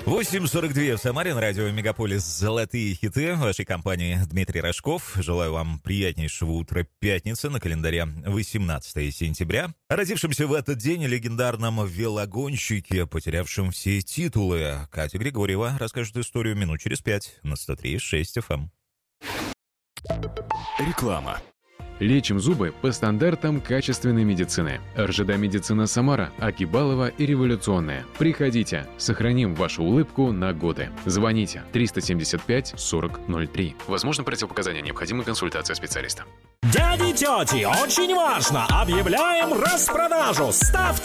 8:42 в Самаре, на радио «Мегаполис» «Золотые хиты» вашей компании Дмитрий Рожков. Желаю вам приятнейшего утра пятницы, на календаре 18 сентября. О родившемся в этот день легендарном велогонщике, потерявшем все титулы, Катя Григорьева расскажет историю минут через 5 на 103.6 FM. Реклама. Лечим зубы по стандартам качественной медицины. РЖД Медицина Самара, Акибалова и Революционная. Приходите, сохраним вашу улыбку на годы. Звоните 375 40 03. Возможно, противопоказания, необходима консультация специалиста. Дяди, тети, очень важно! Объявляем распродажу! Ставьте